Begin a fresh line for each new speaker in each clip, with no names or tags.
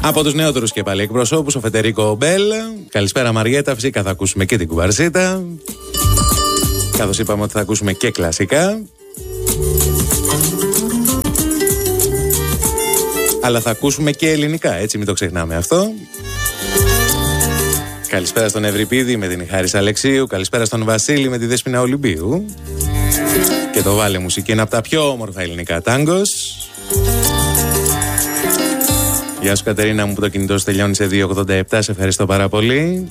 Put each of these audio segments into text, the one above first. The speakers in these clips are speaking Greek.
Από τους νεότερους και πάλι εκπροσώπους, ο Φεντερίκο Μπέλ. Καλησπέρα Μαριέτα, φυσικά θα ακούσουμε και την κουβαρσίτα. Καθώς είπαμε ότι θα ακούσουμε και κλασικά. Αλλά θα ακούσουμε και ελληνικά, έτσι μην το ξεχνάμε αυτό. Καλησπέρα στον Ευρυπίδη με την Χάρης Αλεξίου. Καλησπέρα στον Βασίλη με τη Δέσποινα Ολυμπίου. Και το Βάλε Μουσική είναι από τα πιο όμορφα ελληνικά τάγκος. Γεια σου Κατερίνα μου που το κινητό σου τελειώνει σε 2.87. Σε ευχαριστώ πάρα πολύ.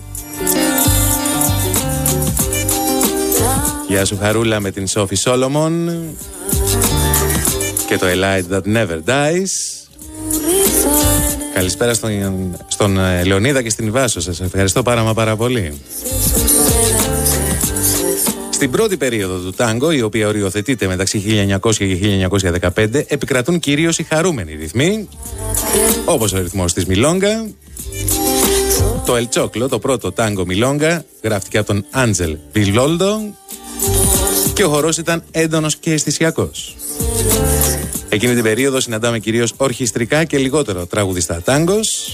Γεια σου Χαρούλα με την Σόφη Σόλομον. Και το A Light That Never Dies. Καλησπέρα στον Λεωνίδα και στην Βάσο. Σας ευχαριστώ πάρα πολύ. Στην πρώτη περίοδο του τάγκο, η οποία οριοθετείται μεταξύ 1900 και 1915, επικρατούν κυρίως οι χαρούμενοι ρυθμοί, όπως ο ρυθμός της Μιλόγκα. Το El Choclo, το πρώτο τάγκο Μιλόγκα, γράφτηκε από τον Άντζελ Βιλόλντο και ο χορός ήταν έντονος και αισθησιακός. Εκείνη την περίοδο συναντάμε κυρίως ορχιστρικά και λιγότερο τραγουδιστά τάγκος.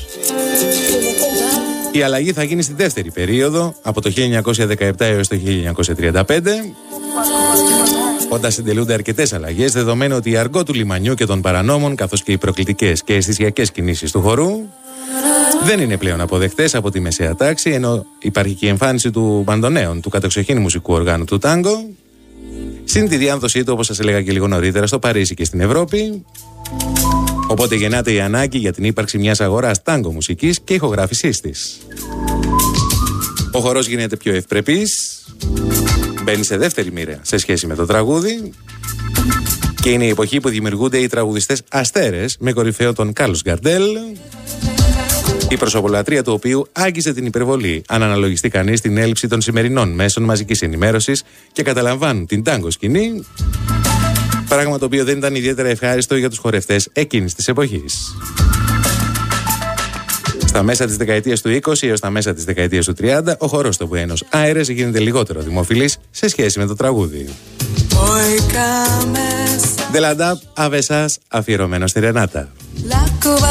Η αλλαγή θα γίνει στη δεύτερη περίοδο, από το 1917 έως το 1935, όταν συντελούνται αρκετές αλλαγές, δεδομένου ότι η αργό του λιμανιού και των παρανόμων, καθώς και οι προκλητικές και αισθησιακές κινήσεις του χορού, δεν είναι πλέον αποδεκτές από τη μεσαία τάξη, ενώ υπάρχει και η εμφάνιση του μπαντονέων, του κατεξοχήν μουσικού οργάνου του τάγκο, συν τη διάδοσή του, όπως σας έλεγα και λίγο νωρίτερα, στο Παρίσι και στην Ευρώπη. Οπότε γεννάται η ανάγκη για την ύπαρξη μιας αγοράς τάγκο μουσικής και ηχογράφησής της. Ο χορός γίνεται πιο ευπρεπής, μπαίνει σε δεύτερη μοίρα σε σχέση με το τραγούδι και είναι η εποχή που δημιουργούνται οι τραγουδιστές αστέρες, με κορυφαίο τον Κάρλος Γκαρντέλ, η προσωπολατρία του οποίου άγγιζε την υπερβολή, αν αναλογιστεί κανείς την έλλειψη των σημερινών μέσων μαζικής ενημέρωσης και καταλαμβάνουν την τάγκο σκηνή, πράγμα το οποίο δεν ήταν ιδιαίτερα ευχάριστο για τους χορευτές εκείνης της εποχής. Στα μέσα της δεκαετίας του 20 έως τα μέσα της δεκαετίας του 30, ο χορός του Buenos Aires γίνεται λιγότερο δημοφιλής σε σχέση με το τραγούδι. De la Dab, αφιερωμένο στη Ρενάτα.